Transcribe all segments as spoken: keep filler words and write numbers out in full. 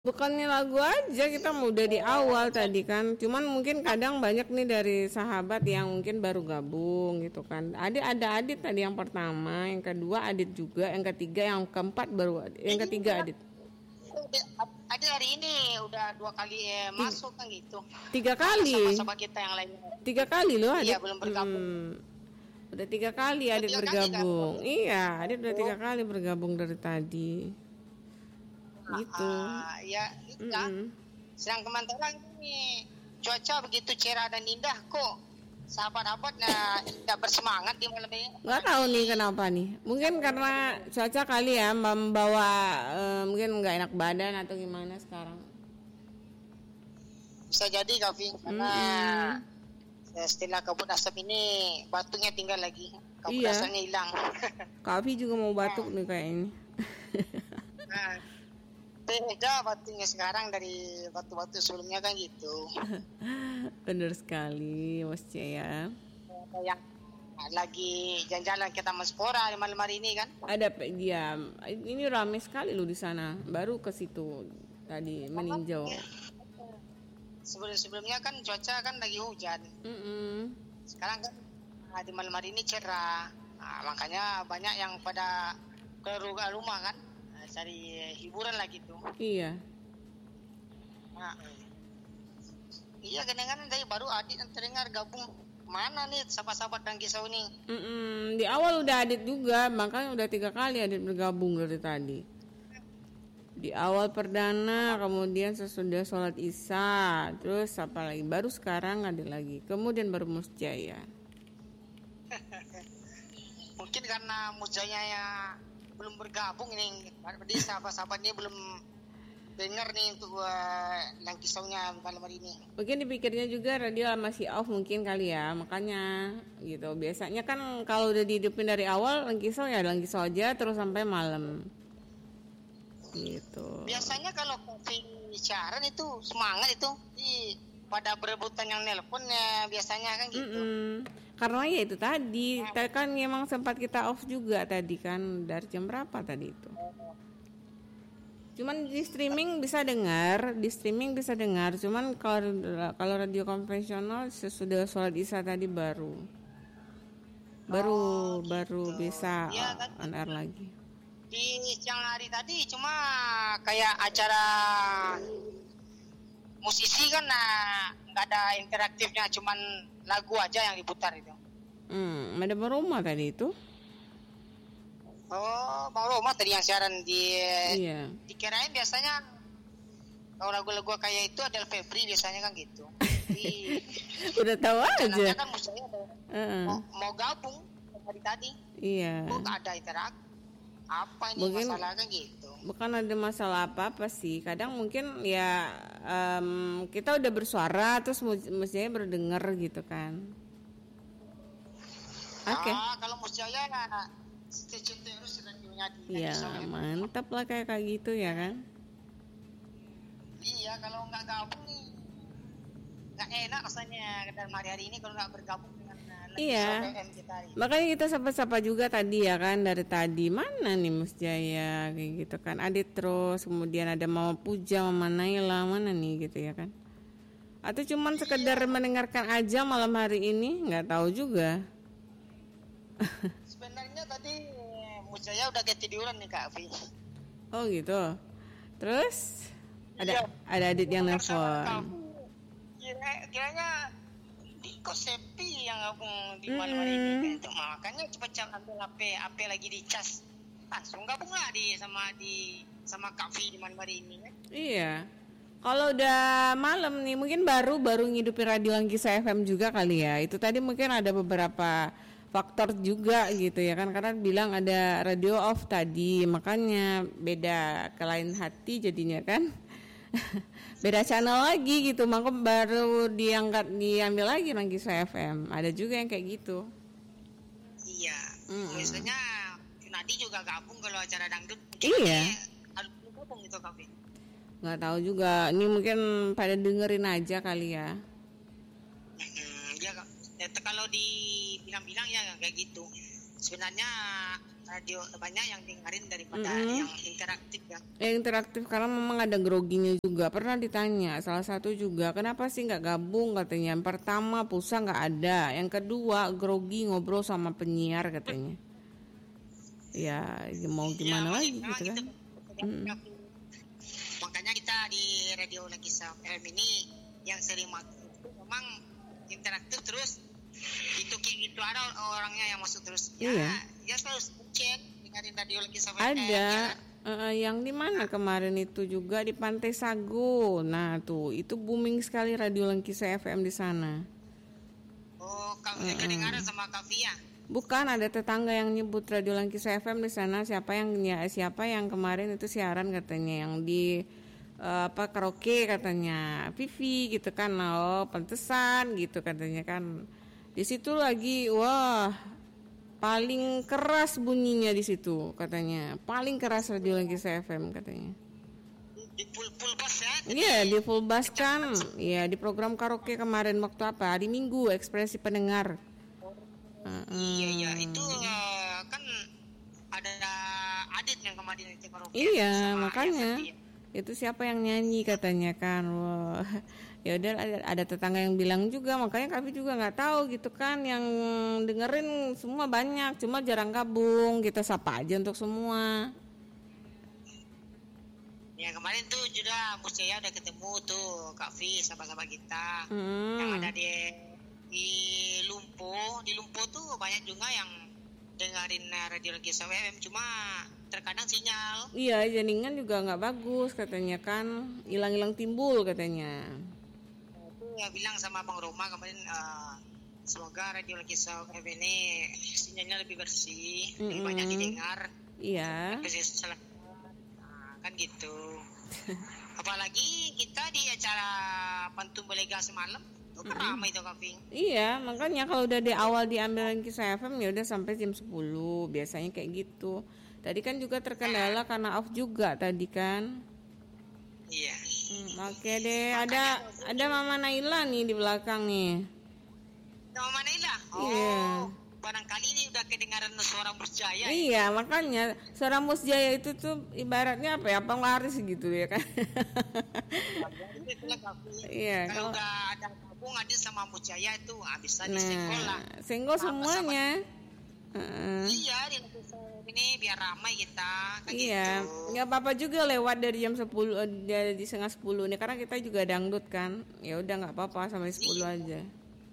Bukannya lagu aja, kita mau udah di awal tadi kan. Cuman mungkin kadang banyak nih dari sahabat yang mungkin baru gabung gitu kan. Adit ada Adit tadi yang pertama, yang kedua Adit juga, yang ketiga, yang keempat baru Adit. Yang ketiga Adit. Adit hari ini udah dua kali eh, masuk kan gitu. Tiga kali. Sama-sama kita yang lain. Tiga kali loh Adit. Iya, belum bergabung. Hmm. Udah tiga kali Adit tiga bergabung. Kali, kan? Iya, Adit udah tiga kali bergabung dari tadi. Gitu. Uh, ya, itu kan. Mm-hmm. Sedang sementara ini cuaca begitu cerah dan indah kok. Sahabat-sahabatnya tidak bersemangat di malam ini. Nggak tahu nih kenapa nih. Mungkin karena cuaca kali ya membawa uh, mungkin nggak enak badan atau gimana sekarang. Bisa jadi Kavi karena mm-hmm. setelah kabut asap ini batuknya tinggal lagi. Kabut iya. asapnya hilang. Kavi juga mau batuk nah. nih kayaknya. Nah. Beda batunya sekarang dari batu-batu sebelumnya kan gitu. Benar sekali Mas Jaya. Yang lagi jalan-jalan kita Maspora di malam hari ini kan? Ada dia. Ini ramai sekali loh di sana. Baru ke situ tadi meninjau. Sebelum-sebelumnya kan cuaca kan lagi hujan. Mm-mm. Sekarang kan nah, di malam hari ini cerah. Nah, makanya banyak yang pada keluar rumah kan. Cari hiburan lah gitu. Iya. Nah, iya kadang-kadang dari baru Adit yang terdengar gabung. Mana nih sahabat-sahabat dan kisah ini? Mm-mm. Di awal udah Adit juga, makanya udah tiga kali Adit bergabung dari tadi. Di awal perdana, kemudian sesudah sholat isya, terus apa lagi? Baru sekarang ada lagi. Kemudian baru Musjaya. Mungkin karena Musjaya ya belum bergabung nih, jadi sahabat-sahabatnya belum dengar nih untuk uh, yang kisahnya malam hari ini. Mungkin dipikirnya juga radio masih off mungkin kali ya, makanya gitu. Biasanya kan kalau udah dihidupin dari awal Langkisau ya Langkisau aja terus sampai malam. Gitu. Biasanya kalau coaching siaran itu semangat itu di pada berebutan yang nelponnya biasanya kan gitu. Mm-mm. Karena ya itu tadi, nah. kan memang sempat kita off juga tadi kan dari jam berapa tadi itu. Cuman di streaming bisa dengar, di streaming bisa dengar. Cuman kalau kalau radio konvensional sesudah sholat isya tadi baru, baru oh, gitu. baru bisa ya, kan, on air lagi. Di siang hari tadi cuma kayak acara musisi kan nggak ada interaktifnya, cuman lagu aja yang diputar itu. Hmm, ada Bang Roma tadi itu. Oh, Bang Roma tadi yang siaran di. Iya. Dikirain biasanya kalau lagu-lagu kayak itu adalah Febri biasanya kan gitu. Di, udah tahu aja. Kan musuhnya uh-uh. mau, mau gabung dari tadi. Iya. Kok nggak ada interaktif? Apa ini mungkin, masalahnya gitu? Bukan ada masalah apa-apa sih. Kadang mungkin ya um, kita udah bersuara terus mestinya berdengar gitu kan. Oke. Okay. Ah, kalau Musjaya stay terus radionya di. Iya, mantap lah kayak kayak gitu ya kan. Iya, kalau nggak gabung nih nggak enak rasanya dalam hari-hari ini kalau nggak bergabung dengan iya. Kita makanya kita sapa-sapa juga tadi ya kan dari tadi mana nih Musjaya kayak gitu kan. Adit terus kemudian ada Mama Puja, Mama Naila mana nih gitu ya kan. Atau cuman iya. sekedar mendengarkan aja malam hari ini nggak tahu juga. Sebenarnya tadi Musjaya udah ketiduran nih Kak Afi. Oh gitu. Terus ada iya. ada Adit yang nelfon. Kira kiranya kok sepi yang gabung di malam hari ini gitu. Makanya cepat-cepat ambil H P, H P lagi dicas. Langsung gabung lah di sama di sama Kavi di malam hari ini kan. Iya. Kalau udah malam nih mungkin baru baru ngidupin radio Langkisau F M juga kali ya. Itu tadi mungkin ada beberapa faktor juga gitu ya kan, karena bilang ada radio off tadi, makanya beda ke lain hati jadinya kan. Beda channel lagi gitu, maka baru diangkat diambil lagi Langkisau F M. Ada juga yang kayak gitu. Iya. Mm-hmm. Biasanya Nadi juga gabung kalau acara dangdut. Iya. Harus gabung gitu Kavi. Nggak tahu juga. Ini mungkin pada dengerin aja kali ya. Hmm, ya, ya kalau dibilang-bilang ya kayak gitu. Sebenarnya radio banyak yang dengerin daripada Mm-mm. yang interaktif ya. Yang interaktif karena memang ada groginya juga. Pernah ditanya salah satu juga, kenapa sih nggak gabung katanya. Yang pertama pulsa nggak ada, yang kedua grogi ngobrol sama penyiar katanya. Ya mau gimana Ya, lagi memang gitu kan. gitu. Mm. Makanya kita di Radio Langkisa F M ini yang sering masuk itu memang interaktif terus. Itu kayak gitu ada orangnya yang masuk terus. Ya, Iya. ya selalu cek dengerin Radio Langkisa F M. Ada Ya. eh, yang di mana kemarin itu juga di Pantai Sago. Nah tuh itu booming sekali Radio Langkisa F M di sana. Oh, kamu uh, kedengaran sama Kavia? Bukan, ada tetangga yang nyebut Radio Langkisa F M di sana. Siapa yang ya, siapa yang kemarin itu siaran katanya yang di uh, apa karaoke katanya Vivi gitu kan. Oh pantesan gitu katanya kan. Di situ lagi wah paling keras bunyinya di situ katanya. Paling keras Radio Langkisa F M katanya. Di full full bass ya? Iya di full bass kan. Iya di program karaoke kemarin waktu apa? Hari Minggu Ekspresi Pendengar. Uh, Iya iya itu uh, kan ada Adit yang kemarin itu karaoke. Iya makanya itu siapa yang nyanyi katanya kan. Wah ya udah ada, ada tetangga yang bilang juga, makanya kami juga nggak tahu gitu kan, yang dengerin semua banyak cuma jarang gabung, kita sapa aja untuk semua. Ya kemarin tuh juga Mus Jaya udah ketemu tuh Kak Vi sahabat-sahabat kita hmm. yang ada di di Lumpuh. Di Lumpuh tuh banyak juga yang dengerin Radio Langkisa F M, cuma terkadang sinyal. Iya jaringan juga nggak bagus katanya kan, hilang-hilang timbul katanya. Itu ya bilang sama Bang Roma kemarin uh, semoga Radio Langkisa F M ini sinyalnya lebih bersih, mm-hmm. lebih banyak didengar. Iya. Nah, kan gitu. Apalagi kita di acara Pantun Belega semalam itu kan ramai itu Kaving. Iya makanya kalau udah di awal diambil Langkisa F M ya udah sampai jam sepuluh biasanya kayak gitu. Tadi kan juga terkendala karena off juga tadi kan. Iya. Hmm, Oke okay deh, ada ada Mama Naila nih di belakang nih. Mama Naila? Oh, iya. Barangkali ini udah kedengaran suara Mus Jaya. Iya, ya? Makanya suara Mus Jaya itu tuh ibaratnya apa ya, penglaris gitu ya kan. Iya. Kalau udah ada gabung Adit sama Mus Jaya itu ah, bisa nah, disenggol lah. Senggol semuanya. Uh-uh. Iya, di ini biar ramai kita. Kan iya, gitu. Nggak apa-apa juga lewat dari jam sepuluh, dari setengah sepuluh nih, karena kita juga dangdut kan. Ya udah nggak apa-apa sampai sepuluh iya. aja.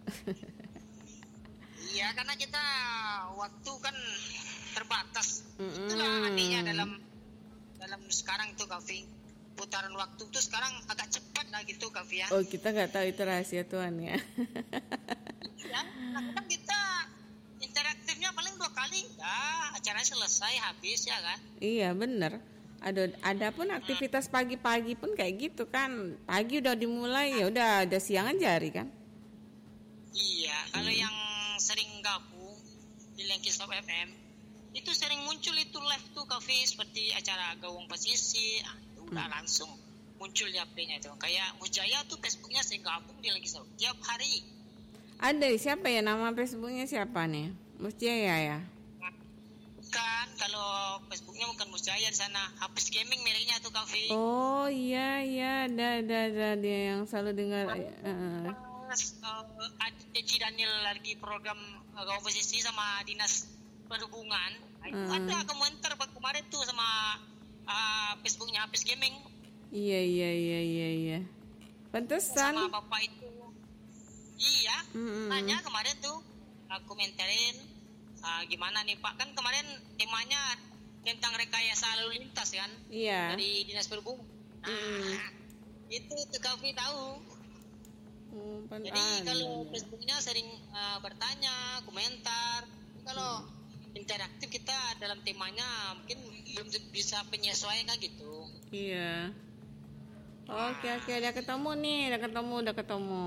Iya, karena kita waktu kan terbatas. Mm-mm. Itulah anehnya dalam dalam sekarang tuh Kaving. Putaran waktu tuh sekarang agak cepat lah gitu Kaving ya. Oh, kita nggak tahu itu rahasia Tuhan ya. Iya, kadang kita interaktifnya paling dua kali, ya acaranya selesai habis ya kan? Iya bener. Ada ada pun aktivitas pagi-pagi pun kayak gitu kan. Pagi udah dimulai ya udah ada siang aja hari kan. Iya, kalau hmm. yang sering gabung di Langkisa F M itu sering muncul itu live tuh kafe seperti acara Gawang Pasisi, ah, itu udah hmm. langsung muncul di H P-nya itu. Kayak Mus Jaya tuh Facebooknya sering gabung di Langkisa tiap hari. Ada siapa ya, nama Facebooknya siapa nih? Mus Jaya ya? Bukan, kalau Facebooknya bukan Mus Jaya di sana. Habis Gaming miliknya tuh kafe. Oh iya iya, ada ada ada dia yang selalu dengar. Uh. Mas uh, Eji Daniel lagi program uh, Gawang Posisi sama Dinas Perhubungan. Uh. Ada komentar kemarin tuh sama uh, Facebooknya Habis Gaming. Iya iya iya iya iya. Pantesan. Sama bapak itu. Iya, mm-hmm. Tanya kemarin tuh uh, komentarin uh, gimana nih Pak, kan kemarin temanya tentang rekayasa lalu lintas kan, iya. Dari Dinas Perhubungan. Nah, mm. itu tuh kami tahu. Oh, jadi kalau Facebooknya sering uh, bertanya, komentar, kalau mm. interaktif kita dalam temanya mungkin belum bisa penyesuaian kan gitu. Iya. Oke oke, udah ketemu nih, udah ketemu, udah ketemu.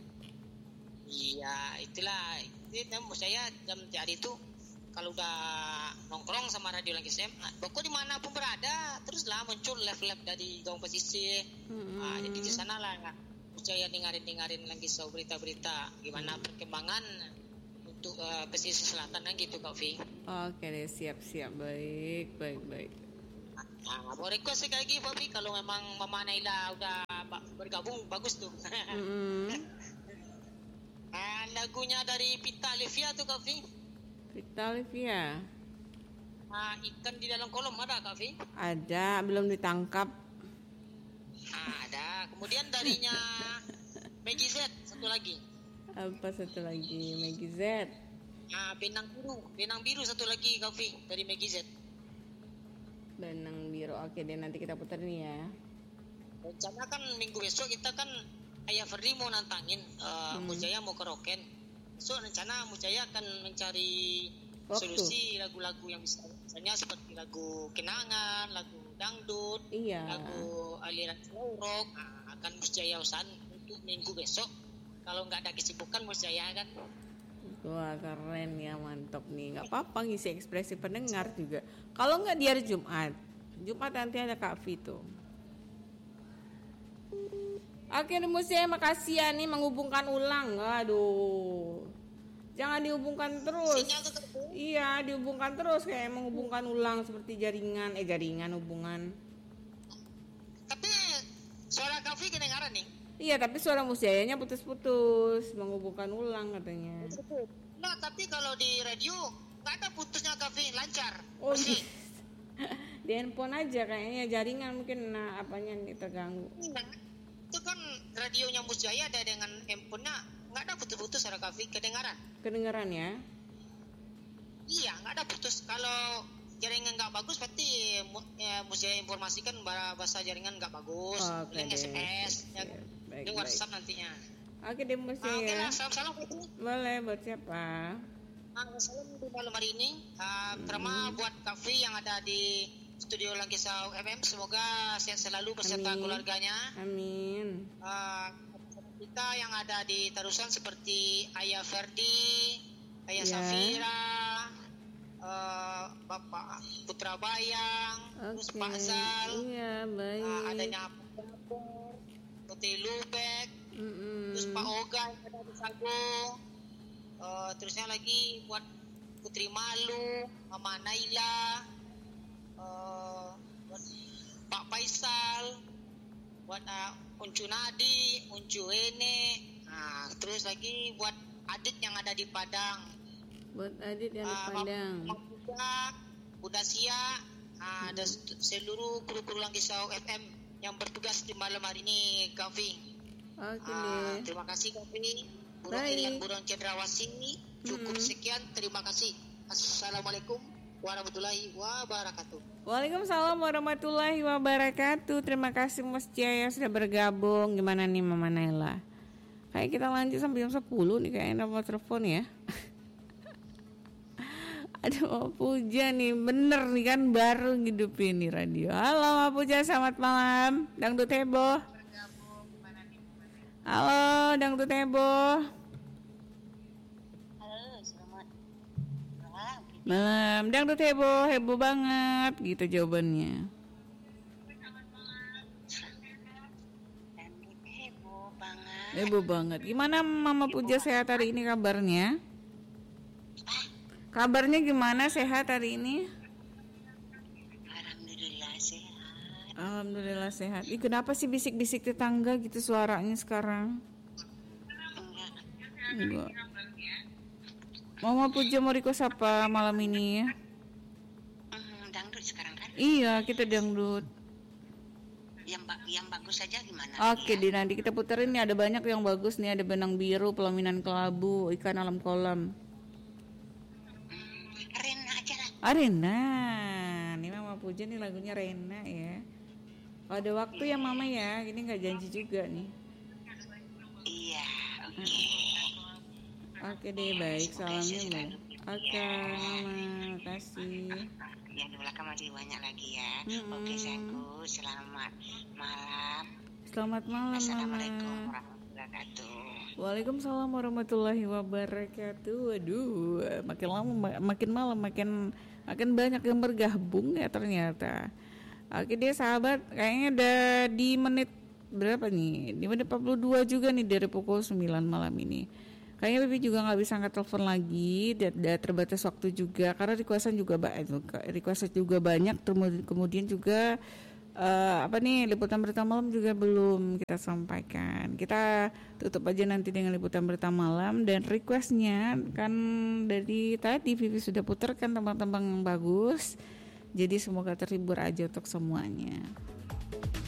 Iya, itulah. Itu saya jam hari itu kalau udah nongkrong sama Radio Langkisa F M, pokok dimanapun berada, teruslah muncul live-live dari Gawang Posisi. Mm-hmm. Nah, jadi di sana lah, saya dengarin-dengarin Langkisa berita-berita gimana mm-hmm. perkembangan untuk uh, pesisir selatan kan gitu Kak Vi. Oke deh, siap-siap, baik, baik, baik. Nah, mau request sekali lagi Pak Vi, kalau memang Mama Naila udah bergabung bagus tuh. Mm-hmm. Nah, lagunya dari Pita Olivia tuh Kak Vi. Pita Olivia. Nah, ikan di dalam kolom ada Kak Vi? Ada, belum ditangkap. Nah, ada. Kemudian darinya Maggie Z satu lagi. Apa satu lagi? Maggie Z. Nah, benang biru, benang biru satu lagi Kak Vi dari Maggie Z. Benang biru, oke deh, nanti kita puterin ya. Rencana kan minggu besok kita kan Ayah Ferdi mau nantangin uh, hmm. Mujaya mau keroken. So rencana Mujaya akan mencari Waktu. solusi lagu-lagu yang bisa, misalnya seperti lagu kenangan, lagu dangdut, iya. lagu aliran slow rock. Nah, akan Mujaya usahakan untuk minggu besok. Kalau nggak ada kesibukan Mujaya kan. Wah keren ya, mantap nih. Nggak apa-apa ngisi ekspresi pendengar juga. Kalau nggak di hari Jumat, Jumat nanti ada Kak Vito. Oke Mujaya, makasih ya nih menghubungkan ulang. Aduh, jangan dihubungkan terus. Iya, dihubungkan terus kayak menghubungkan ulang seperti jaringan, eh jaringan hubungan. Tapi suara Kak Vi kedengaran nih. Iya, tapi suara Mujayanya putus-putus, menghubungkan ulang katanya. Nah, tapi kalau di radio nggak ada putusnya Kak Vi, lancar. Oh, di, di handphone aja kayaknya jaringan mungkin, nah apanya nih terganggu. Nah, itu kan radionya Mujaya ada dengan handphonenya, nggak ada putus-putus suara Kak Vi, kedengaran. Kedengaran ya? Iya, nggak ada putus. Kalau jaringan nggak bagus berarti ya, Mujaya informasikan bahasa jaringan nggak bagus. Oh, okay, S M S ya, baik, di WhatsApp baik. Nantinya. Oke deh Mujaya. Oke lah, salam-salam itu. Boleh, buat siapa? Nah, salam di malam hari ini. Uh, pertama hmm. buat Kak Vi yang ada di Studio Langkisau F M, semoga sehat selalu beserta Amin. Keluarganya. Amin. Uh, kita yang ada di Tarusan seperti Ayah Ferdi, Ayah yeah. Safira, uh, Bapak Putra Bayang, okay. terus Pak Zal, yeah, baik. Uh, adanya Putih Lubek, mm-mm. terus Pak Oga yang ada di Sago, uh, terusnya lagi buat Putri Malu, Mama Naila, uh, buat Pak Faisal, buat uh, Uncu Nadi, Uncu Ene, nah, terus lagi buat Adit yang ada di Padang, buat Adit yang di uh, Padang, Bunda Sia, uh, dan seluruh kru-kru Langkisau F M yang bertugas di malam hari ini, Kak Vi. Oke. Uh, terima kasih Kak Vi. Burung Irian Burung Cendrawasih. Cukup hmm. sekian. Terima kasih. Assalamualaikum warahmatullahi wabarakatuh. Waalaikumsalam warahmatullahi wabarakatuh. Terima kasih Mas Jaya sudah bergabung. Gimana nih Mama Naila? Kayak kita lanjut sampai jam sepuluh nih kayaknya mau telepon ya. Aduh, Puja nih, bener nih kan baru ngidupin nih radio. Halo, Puja, selamat malam. Dangdut heboh. Halo, Dangdut heboh. Halo, selamat malam. Malam, Dangdut heboh, heboh banget, gitu jawabannya. Dangdut heboh banget. Heboh banget. Gimana Mama Puja sehat hari ini kabarnya? Kabarnya gimana, sehat hari ini? Alhamdulillah sehat. Alhamdulillah sehat. Ih, kenapa sih bisik-bisik tetangga gitu suaranya sekarang? Enggak. Enggak. Mama Puja mau request apa malam ini? Hmm, dangdut sekarang kan? Iya, kita dangdut. Yang ba- yang bagus saja gimana? Oke, di nanti kita puterin nih, ada banyak yang bagus nih, ada Benang Biru, Pelaminan Kelabu, Ikan Alam Kolam. Rena, nih Mama Puja nih lagunya Rena ya. Kalau ada waktu ya Mama ya, ini nggak janji juga nih. Iya, oke. Okay. Oke deh, baik, salamnya Mbak. Oke, okay, Mama, kasih. Yang di belakang masih banyak lagi ya. Mm-hmm. Oke, sayangku, selamat malam. Selamat malam, Assalamualaikum Mama. warahmatullahi wabarakatuh. Waalaikumsalam warahmatullahi wabarakatuh. Waduh, makin lama makin malam makin makin banyak yang bergabung ya ternyata. Oke deh sahabat, kayaknya udah di menit berapa nih? Di menit empat puluh dua juga nih dari pukul sembilan malam ini. Kayaknya Bibi juga nggak bisa angkat telepon lagi, dan terbatas waktu juga karena requestan juga banyak, requestan juga banyak. Kemudian juga uh, apa nih liputan berita malam juga belum kita sampaikan. Kita tutup aja nanti dengan liputan berita malam dan requestnya kan dari tadi Vivi sudah putarkan tembang-tembang yang bagus. Jadi semoga terhibur aja untuk semuanya.